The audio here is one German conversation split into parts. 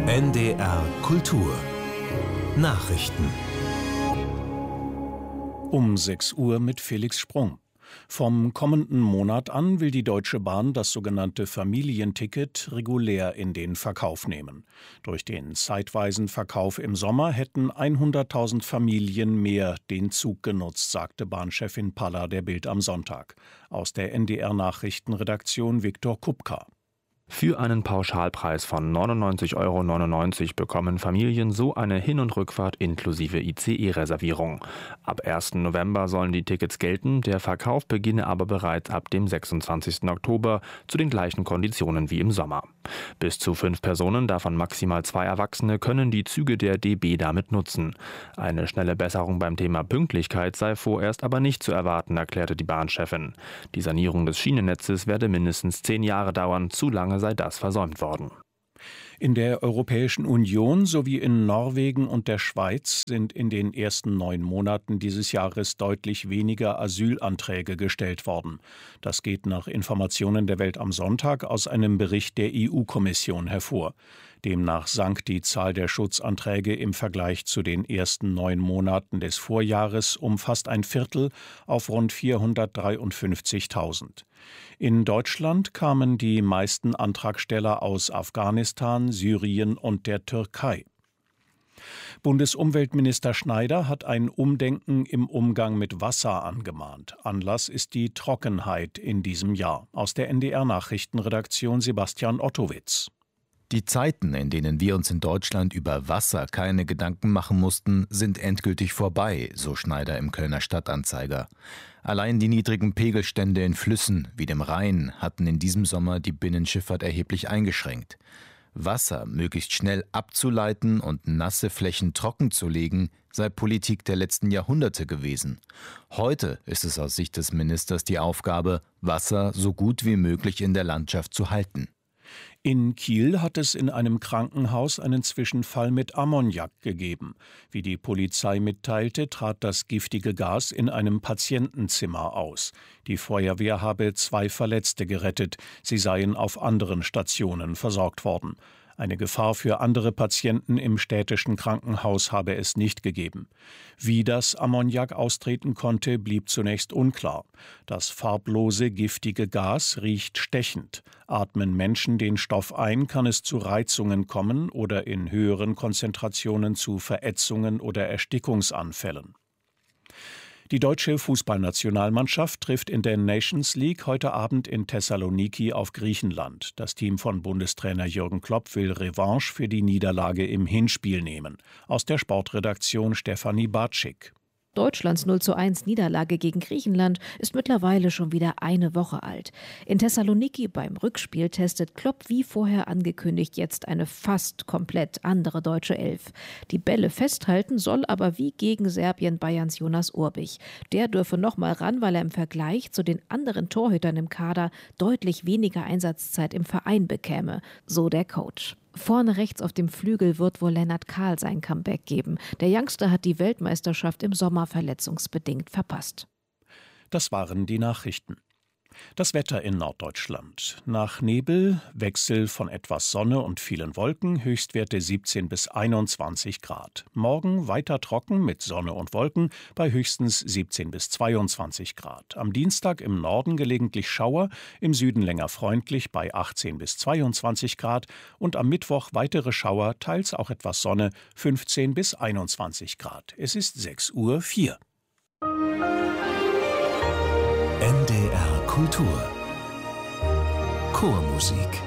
NDR Kultur Nachrichten Um 6 Uhr mit Felix Sprung. Vom kommenden Monat an will die Deutsche Bahn das sogenannte Familienticket regulär in den Verkauf nehmen. Durch den zeitweisen Verkauf im Sommer hätten 100.000 Familien mehr den Zug genutzt, sagte Bahnchefin Palla der Bild am Sonntag. Aus der NDR-Nachrichtenredaktion Viktor Kupka. Für einen Pauschalpreis von 99,99 € bekommen Familien so eine Hin- und Rückfahrt inklusive ICE-Reservierung. Ab 1. November sollen die Tickets gelten, der Verkauf beginne aber bereits ab dem 26. Oktober zu den gleichen Konditionen wie im Sommer. Bis zu 5 Personen, davon maximal 2 Erwachsene, können die Züge der DB damit nutzen. Eine schnelle Besserung beim Thema Pünktlichkeit sei vorerst aber nicht zu erwarten, erklärte die Bahnchefin. Die Sanierung des Schienennetzes werde mindestens 10 Jahre dauern, zu lange sei das versäumt worden. In der Europäischen Union sowie in Norwegen und der Schweiz sind in den ersten 9 Monaten dieses Jahres deutlich weniger Asylanträge gestellt worden. Das geht nach Informationen der Welt am Sonntag aus einem Bericht der EU-Kommission hervor. Demnach sank die Zahl der Schutzanträge im Vergleich zu den ersten 9 Monaten des Vorjahres um fast ein Viertel auf rund 453.000. In Deutschland kamen die meisten Antragsteller aus Afghanistan, Syrien und der Türkei. Bundesumweltminister Schneider hat ein Umdenken im Umgang mit Wasser angemahnt. Anlass ist die Trockenheit in diesem Jahr. Aus der NDR-Nachrichtenredaktion Sebastian Ottowitz. Die Zeiten, in denen wir uns in Deutschland über Wasser keine Gedanken machen mussten, sind endgültig vorbei, so Schneider im Kölner Stadtanzeiger. Allein die niedrigen Pegelstände in Flüssen wie dem Rhein hatten in diesem Sommer die Binnenschifffahrt erheblich eingeschränkt. Wasser möglichst schnell abzuleiten und nasse Flächen trocken zu legen, sei Politik der letzten Jahrhunderte gewesen. Heute ist es aus Sicht des Ministers die Aufgabe, Wasser so gut wie möglich in der Landschaft zu halten. In Kiel hat es in einem Krankenhaus einen Zwischenfall mit Ammoniak gegeben. Wie die Polizei mitteilte, trat das giftige Gas in einem Patientenzimmer aus. Die Feuerwehr habe 2 Verletzte gerettet. Sie seien auf anderen Stationen versorgt worden. Eine Gefahr für andere Patienten im städtischen Krankenhaus habe es nicht gegeben. Wie das Ammoniak austreten konnte, blieb zunächst unklar. Das farblose, giftige Gas riecht stechend. Atmen Menschen den Stoff ein, kann es zu Reizungen kommen oder in höheren Konzentrationen zu Verätzungen oder Erstickungsanfällen. Die deutsche Fußballnationalmannschaft trifft in der Nations League heute Abend in Thessaloniki auf Griechenland. Das Team von Bundestrainer Jürgen Klopp will Revanche für die Niederlage im Hinspiel nehmen. Aus der Sportredaktion Stefanie Bartschik. Deutschlands 0:1 Niederlage gegen Griechenland ist mittlerweile schon wieder eine Woche alt. In Thessaloniki beim Rückspiel testet Klopp wie vorher angekündigt jetzt eine fast komplett andere deutsche Elf. Die Bälle festhalten soll aber wie gegen Serbien Bayerns Jonas Urbich. Der dürfe noch mal ran, weil er im Vergleich zu den anderen Torhütern im Kader deutlich weniger Einsatzzeit im Verein bekäme, so der Coach. Vorne rechts auf dem Flügel wird wohl Lennart Kahl sein Comeback geben. Der Youngster hat die Weltmeisterschaft im Sommer verletzungsbedingt verpasst. Das waren die Nachrichten. Das Wetter in Norddeutschland. Nach Nebel, Wechsel von etwas Sonne und vielen Wolken, Höchstwerte 17 bis 21 Grad. Morgen weiter trocken mit Sonne und Wolken bei höchstens 17 bis 22 Grad. Am Dienstag im Norden gelegentlich Schauer, im Süden länger freundlich bei 18 bis 22 Grad und am Mittwoch weitere Schauer, teils auch etwas Sonne, 15 bis 21 Grad. Es ist 6:04 Uhr. NDR Kultur Chormusik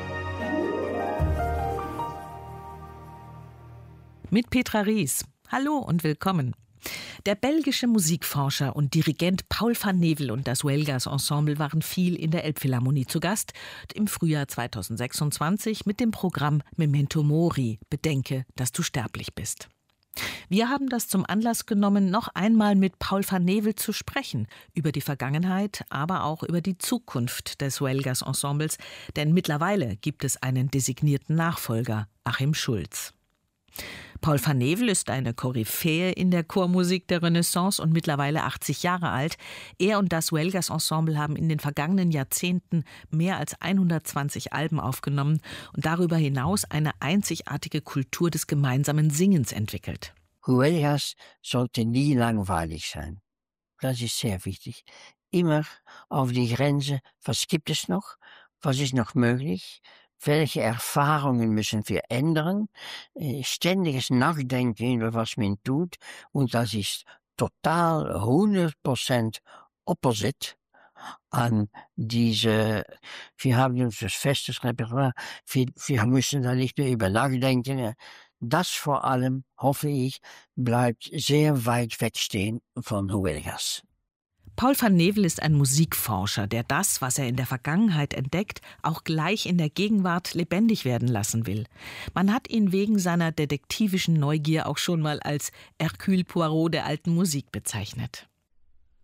Mit Petra Ries. Hallo und willkommen. Der belgische Musikforscher und Dirigent Paul van Nevel und das Huelgas Ensemble waren viel in der Elbphilharmonie zu Gast. Im Frühjahr 2026 mit dem Programm Memento Mori, bedenke, dass du sterblich bist. Wir haben das zum Anlass genommen, noch einmal mit Paul van Nevel zu sprechen, über die Vergangenheit, aber auch über die Zukunft des Huelgas Ensembles, denn mittlerweile gibt es einen designierten Nachfolger, Achim Schulz. Paul van Nevel ist eine Koryphäe in der Chormusik der Renaissance und mittlerweile 80 Jahre alt. Er und das Huelgas Ensemble haben in den vergangenen Jahrzehnten mehr als 120 Alben aufgenommen und darüber hinaus eine einzigartige Kultur des gemeinsamen Singens entwickelt. Huelgas sollte nie langweilig sein. Das ist sehr wichtig. Immer auf die Grenze, was gibt es noch? Was ist noch möglich? Welche Erfahrungen müssen wir ändern? Ständiges Nachdenken über was man tut. Und das ist total 100% opposite an diese, wir haben uns das festes Repertoire, wir müssen da nicht mehr über nachdenken. Das vor allem, hoffe ich, bleibt sehr weit wegstehen von Huelgas. Paul van Nevel ist ein Musikforscher, der das, was er in der Vergangenheit entdeckt, auch gleich in der Gegenwart lebendig werden lassen will. Man hat ihn wegen seiner detektivischen Neugier auch schon mal als Hercule Poirot der alten Musik bezeichnet.